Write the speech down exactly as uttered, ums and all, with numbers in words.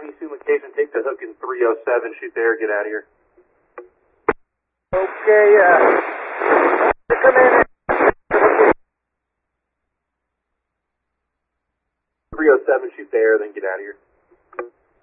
ninety-two location, take the hook in three oh seven, shoot the air, get out of here. Okay, uh, come in. three oh seven, shoot the air, then get out of here.